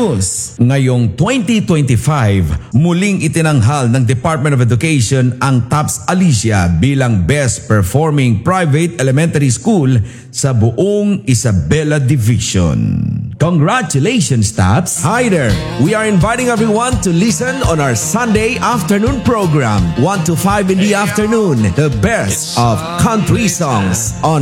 News. Ngayong 2025, muling itinanghal ng Department of Education ang TAPS Alicia bilang Best Performing Private Elementary School sa buong Isabela Division. Congratulations, TAPS! Hi there! We are inviting everyone to listen on our Sunday afternoon program, 1 to 5 in the afternoon, the best of country songs on